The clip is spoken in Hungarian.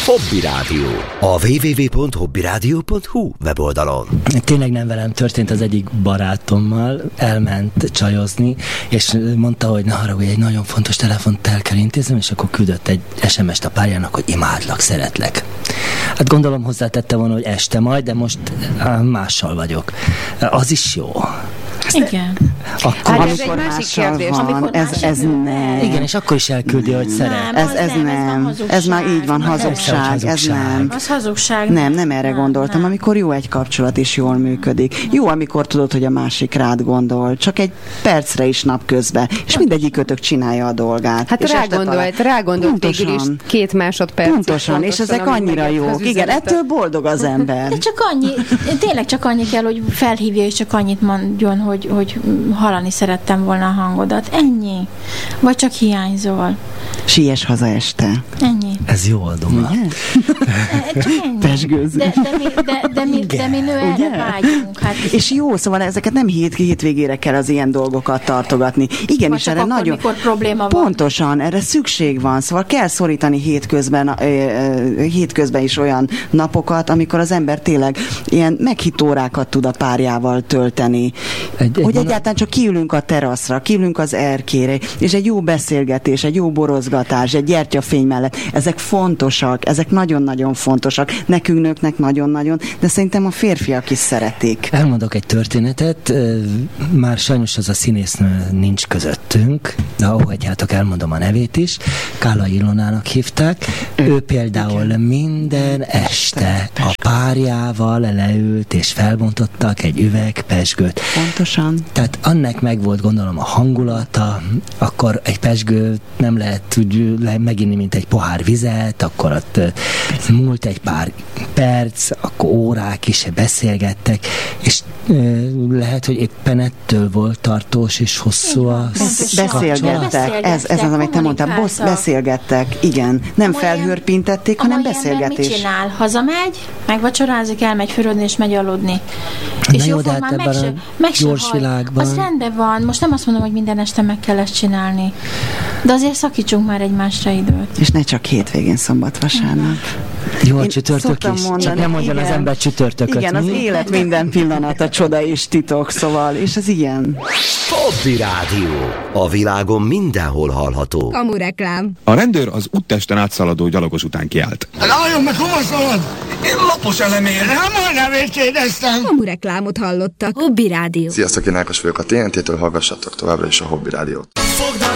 Hobby Rádió. A www.hobbyradio.hu weboldalon. Tényleg nem velem történt, az egyik barátommal elment csajozni, és mondta, hogy ne haragudj, egy nagyon fontos telefont el kell intéznem, és akkor küldött egy SMS-t a párjának, hogy imádlak, szeretlek. Hát gondolom hozzátette volna, hogy este majd, de most mással vagyok. Az is jó. Igen. Akkor, ez egy másik kérdés. Ez nem. Igen, és akkor is elküldi, hogy szeret. Ez nem. Ez már így van, hazugság. Ez nem. Az hazugság. Nem erre gondoltam. Amikor jó egy kapcsolat és jól működik. Jó, amikor tudod, hogy a másik rád gondol. Csak egy percre is napközben. És mindegyikötök csinálja a dolgát. Hát rágondolt végül is 2 másodperc. Pontosan, és ezek annyira jók. Igen, ettől boldog az ember. De csak annyi, tényleg csak annyi kell, hogy felhívja, és csak annyit mondjon, hogy hallani szerettem volna a hangodat. Ennyi. Vagy csak hiányzol. Siess haza este. Ennyi. Ez jó oldom. Csak ennyi. Pesgőző. De mi nő erre vágyunk. Hát. És jó, szóval ezeket nem hétvégére kell az ilyen dolgokat tartogatni. Igen, és erre akkor, nagyon... mikor probléma van. Pontosan, erre szükség van. Szóval kell szorítani hétközben is olyan napokat, amikor az ember tényleg ilyen meghitt órákat tud a párjával tölteni. Hogy egyáltalán csak kiülünk a teraszra, kiülünk az erkére, és egy jó beszélgetés, egy jó borozgatás, egy gyertyafény mellett. Ezek fontosak, ezek nagyon-nagyon fontosak. Nekünk nőknek nagyon-nagyon, de szerintem a férfiak is szeretik. Elmondok egy történetet, már sajnos az a színésznő nincs közöttünk, de ahogyjátok, elmondom a nevét is. Kála Ilonának hívták. Ő például minden este a párjával leült, és felbontottak egy üveg pezsgőt. Pontosan. Tehát annak meg volt, gondolom, a hangulata, akkor egy pezsgőt nem lehet úgy meginni, mint egy pohár vizet, akkor ott múlt egy pár perc, akkor órák is beszélgettek, és lehet, hogy éppen ettől volt tartós és hosszú a beszélgettek. Ez az, amit te mondtál. Beszélgettek, igen. Nem felhőrpintették, hanem beszélgetés. Mit csinál? Hazamegy, megvacsorázik, elmegy fürödni és megy aludni. És jó, de hát ebben a gyors világban. Az rendben van. Most nem azt mondom, hogy minden este meg kell ezt csinálni. De azért szakítsunk már egymásra időt. És ne csak hétvégén, szombat, vasárnap. Jó, a csütörtök is. Mondani, csak nem mondjon az ember csütörtököt. Igen, az élet minden pillanata csoda és titok, szóval, és ez ilyen. Hobby Rádió. A világon mindenhol hallható. Kamureklám. A rendőr az úttesten átszaladó gyalogos után kiállt. Álljon meg, hova szalad? Én lapos elemére, már nevét kérdeztem. Kamureklámot hallottak. Hobby Rádió. Sziasztok, én Ákos vagyok a TNT-től, hallgassatok továbbra is a Hobby Rádiót.